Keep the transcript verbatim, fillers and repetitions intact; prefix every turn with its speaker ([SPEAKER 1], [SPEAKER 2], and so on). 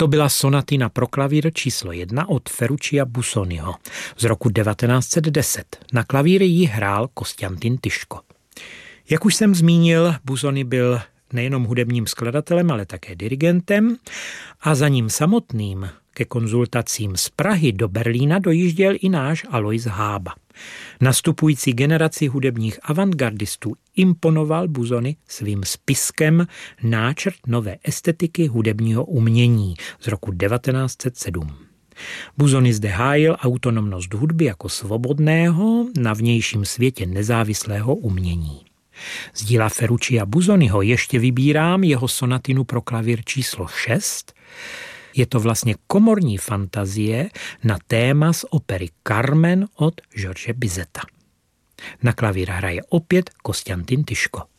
[SPEAKER 1] To byla sonatina pro klavír číslo jedna od Ferruccia Busoniho z roku devatenáct set deset. Na klavíry ji hrál Konstantin Tyško. Jak už jsem zmínil, Busoni byl nejenom hudebním skladatelem, ale také dirigentem a za ním samotným ke konzultacím z Prahy do Berlína dojížděl i náš Alois Hába. Nastupující generaci hudebních avantgardistů imponoval Busoni svým spiskem Náčrt nové estetiky hudebního umění z roku devatenáct set sedm. Busoni zde hájil autonomnost hudby jako svobodného, na vnějším světě nezávislého umění. Z díla Ferruccia Busoniho ještě vybírám jeho sonatinu pro klavír číslo šest. Je to vlastně komorní fantazie na téma z opery Carmen od George Bizeta. Na klavír hraje opět Konstantin Tyško.